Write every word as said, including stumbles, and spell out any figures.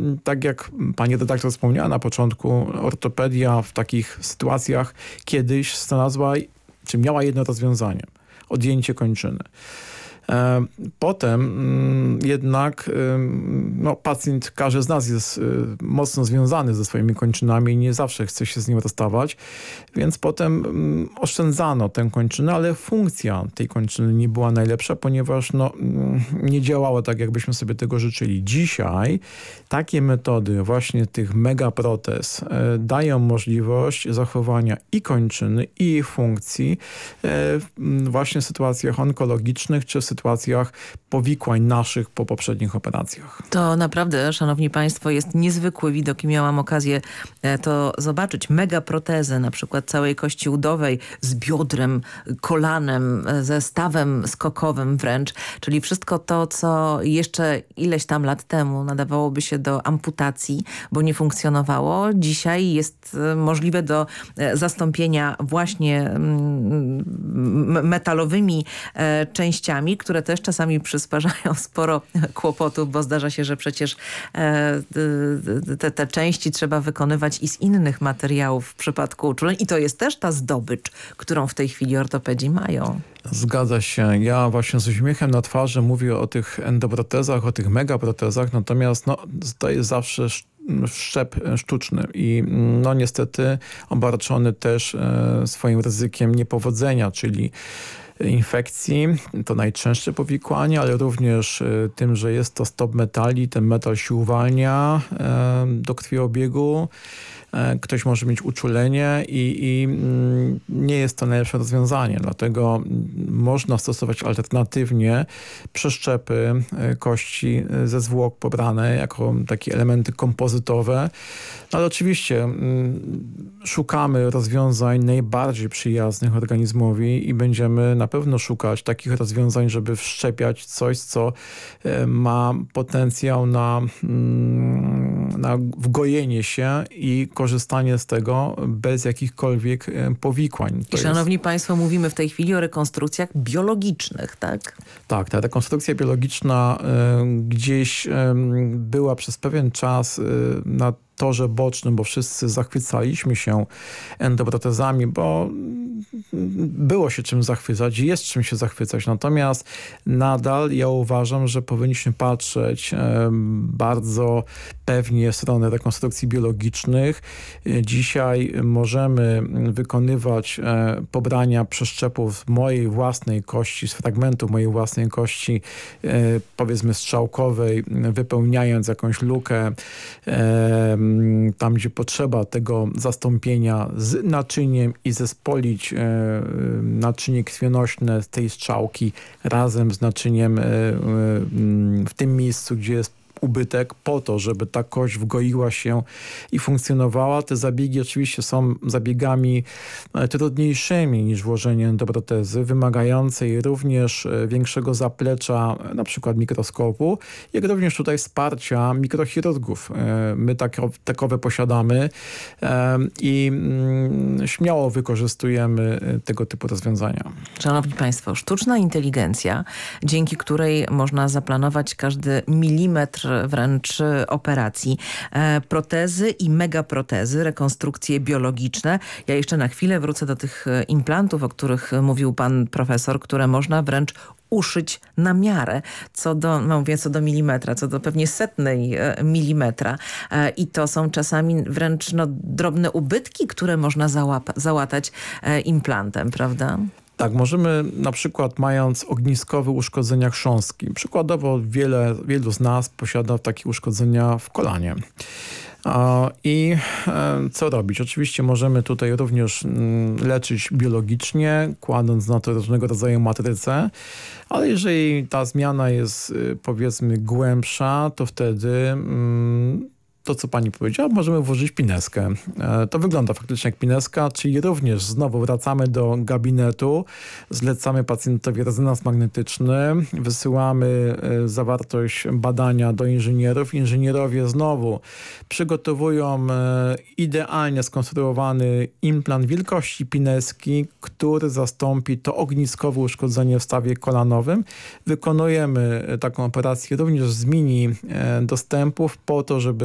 tak jak pani redaktor wspomniała na początku, ortopedia w takich sytuacjach kiedyś znalazła, czy miała jedno rozwiązanie. Odjęcie kończyny. Potem jednak no, pacjent, każdy z nas jest mocno związany ze swoimi kończynami i nie zawsze chce się z nim rozstawać, więc potem oszczędzano tę kończynę, ale funkcja tej kończyny nie była najlepsza, ponieważ no, nie działała tak, jakbyśmy sobie tego życzyli. Dzisiaj takie metody właśnie tych megaprotez dają możliwość zachowania i kończyny, i jej funkcji właśnie w sytuacjach onkologicznych, czy w sytuacjach powikłań naszych po poprzednich operacjach. To naprawdę, szanowni państwo, jest niezwykły widok i miałam okazję to zobaczyć. Megaprotezę, na przykład całej kości udowej z biodrem, kolanem, ze stawem skokowym wręcz, czyli wszystko to, co jeszcze ileś tam lat temu nadawałoby się do amputacji, bo nie funkcjonowało. Dzisiaj jest możliwe do zastąpienia właśnie metalowymi częściami, które też czasami przysparzają sporo kłopotów, bo zdarza się, że przecież te, te części trzeba wykonywać i z innych materiałów w przypadku uczuleń. I to jest też ta zdobycz, którą w tej chwili ortopedzi mają. Zgadza się. Ja właśnie z uśmiechem na twarzy mówię o tych endoprotezach, o tych megaprotezach, natomiast no, to jest zawsze wszczep sztuczny i no niestety obarczony też e, swoim ryzykiem niepowodzenia, czyli infekcji, to najczęstsze powikłanie, ale również y, tym, że jest to stop metali, ten metal się uwalnia y, do krwiobiegu. Y, ktoś może mieć uczulenie i, i y, nie jest to najlepsze rozwiązanie. Dlatego można stosować alternatywnie przeszczepy y, kości y, ze zwłok pobrane jako takie elementy kompozytowe. Ale oczywiście y, szukamy rozwiązań najbardziej przyjaznych organizmowi i będziemy na pewno szukać takich rozwiązań, żeby wszczepiać coś, co ma potencjał na, na wgojenie się i korzystanie z tego bez jakichkolwiek powikłań. I szanowni jest... państwo, mówimy w tej chwili o rekonstrukcjach biologicznych, tak? Tak, ta rekonstrukcja biologiczna y, gdzieś y, była przez pewien czas y, na torze bocznym, bo wszyscy zachwycaliśmy się endoprotezami, bo było się czym zachwycać, jest czym się zachwycać. Natomiast nadal ja uważam, że powinniśmy patrzeć e, bardzo pewnie w stronę rekonstrukcji biologicznych. Dzisiaj możemy wykonywać e, pobrania przeszczepów z mojej własnej kości, z fragmentów mojej własnej kości, e, powiedzmy strzałkowej, wypełniając jakąś lukę, e, tam, gdzie potrzeba tego zastąpienia z naczyniem i zespolić e, naczynie krwionośne z tej strzałki razem z naczyniem e, e, w tym miejscu, gdzie jest ubytek, po to, żeby ta kość wgoiła się i funkcjonowała. Te zabiegi oczywiście są zabiegami trudniejszymi niż włożenie endoprotezy, wymagającej również większego zaplecza, na przykład mikroskopu, jak również tutaj wsparcia mikrochirurgów. My takowe posiadamy i śmiało wykorzystujemy tego typu rozwiązania. Szanowni państwo, sztuczna inteligencja, dzięki której można zaplanować każdy milimetr wręcz operacji. E, protezy i megaprotezy, rekonstrukcje biologiczne. Ja jeszcze na chwilę wrócę do tych implantów, o których mówił pan profesor, które można wręcz uszyć na miarę, co do, no mówię, co do milimetra, co do pewnie setnej e, milimetra. E, I to są czasami wręcz no, drobne ubytki, które można załapa, załatać e, implantem, prawda? Tak, możemy na przykład mając ogniskowe uszkodzenia chrząstki. Przykładowo wiele, wielu z nas posiada takie uszkodzenia w kolanie. I co robić? Oczywiście możemy tutaj również leczyć biologicznie, kładąc na to różnego rodzaju matrycę, ale jeżeli ta zmiana jest powiedzmy głębsza, to wtedy to, co pani powiedziała, możemy włożyć pineskę. To wygląda faktycznie jak pineska, czyli również znowu wracamy do gabinetu, zlecamy pacjentowi rezonans magnetyczny, wysyłamy zawartość badania do inżynierów. Inżynierowie znowu przygotowują idealnie skonstruowany implant wielkości pineski, który zastąpi to ogniskowe uszkodzenie w stawie kolanowym. Wykonujemy taką operację również z mini dostępów po to, żeby